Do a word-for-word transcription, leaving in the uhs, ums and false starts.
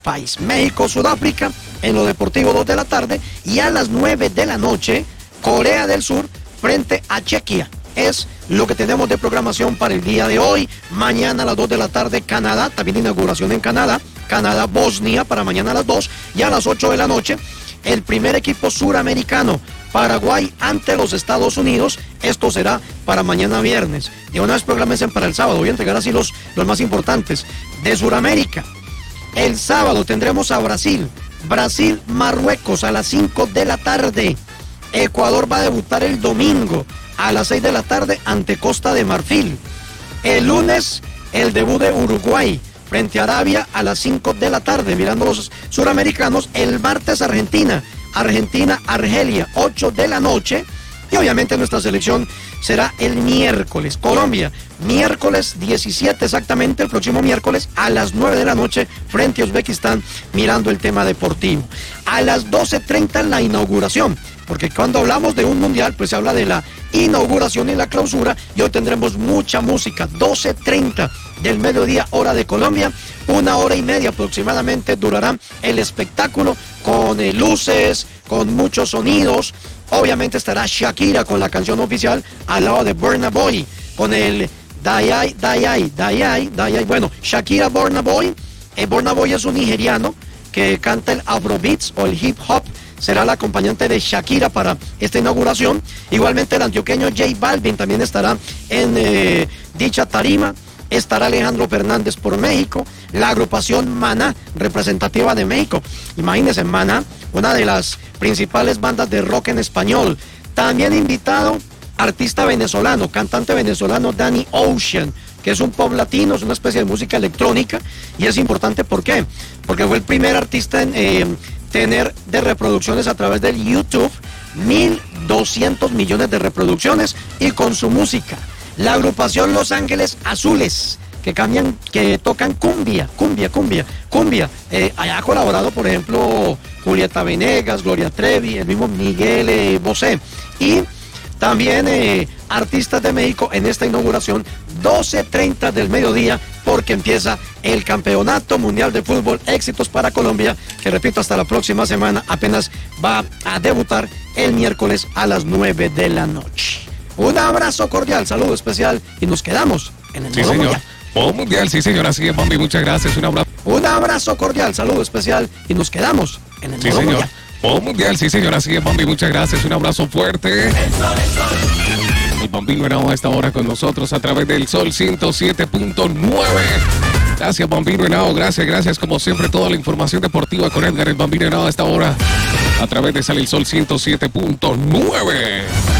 país. México, Sudáfrica, en lo deportivo dos de la tarde, y a las nueve de la noche, Corea del Sur frente a Chequia. Es lo que tenemos de programación para el día de hoy. Mañana a las dos de la tarde, Canadá, también inauguración en Canadá, Canadá, Bosnia para mañana a las dos, y a las ocho de la noche, el primer equipo suramericano, Paraguay ante los Estados Unidos. Esto será para mañana viernes. Y una vez programense para el sábado, voy a entregar así los, los más importantes. De Suramérica, el sábado tendremos a Brasil, Brasil, Marruecos a las cinco de la tarde. Ecuador va a debutar el domingo a las seis de la tarde ante Costa de Marfil. El lunes, el debut de Uruguay frente a Arabia a las cinco de la tarde, mirando los suramericanos. El martes, Argentina, Argentina, Argelia, ocho de la noche. Y obviamente nuestra selección será el miércoles. Colombia, miércoles diecisiete exactamente, el próximo miércoles a las nueve de la noche frente a Uzbekistán, mirando el tema deportivo. A las doce treinta la inauguración, porque cuando hablamos de un mundial, pues se habla de la inauguración y la clausura, y hoy tendremos mucha música. Doce treinta del mediodía, hora de Colombia, una hora y media aproximadamente durará el espectáculo, con eh, luces, con muchos sonidos. Obviamente estará Shakira con la canción oficial al lado de Burna Boy, con el Dayai, Dayai, Dayai, Dayai. Bueno, Shakira, Burna Boy. Eh, Burna Boy es un nigeriano que canta el Afrobeats o el hip hop. Será la acompañante de Shakira para esta inauguración. Igualmente el antioqueño J Balvin también estará en eh, dicha tarima. Estará Alejandro Fernández por México, la agrupación Maná, representativa de México. Imagínense, Maná, una de las principales bandas de rock en español. También invitado, artista venezolano, cantante venezolano Danny Ocean, que es un pop latino, es una especie de música electrónica, y es importante, ¿por qué? Porque fue el primer artista en eh, tener de reproducciones a través del YouTube, mil doscientos millones de reproducciones, y con su música. La agrupación Los Ángeles Azules, que cambian, que tocan cumbia, cumbia, cumbia, cumbia. Eh, allá ha colaborado, por ejemplo, Julieta Venegas, Gloria Trevi, el mismo Miguel eh, Bosé. Y también eh, artistas de México en esta inauguración, doce treinta del mediodía, porque empieza el Campeonato Mundial de Fútbol. Éxitos para Colombia, que repito, hasta la próxima semana, apenas va a debutar el miércoles a las nueve de la noche. Un abrazo cordial, saludo especial, y nos quedamos en el sí, modo señor. mundial. Modo mundial, sí, señor, así es, Bambi, muchas gracias, un abrazo. Un abrazo cordial, saludo especial, y nos quedamos en el sí, modo señor. mundial. Modo mundial, sí, señor, así es, Bambi, muchas gracias, un abrazo fuerte. El, sol, el, sol. el Bambino Henao a esta hora con nosotros a través del Sol ciento siete punto nueve. Gracias, Bambino Henao, gracias, gracias, como siempre, toda la información deportiva con Edgar, el Bambino Henao a esta hora a través de Sale el Sol ciento siete punto nueve.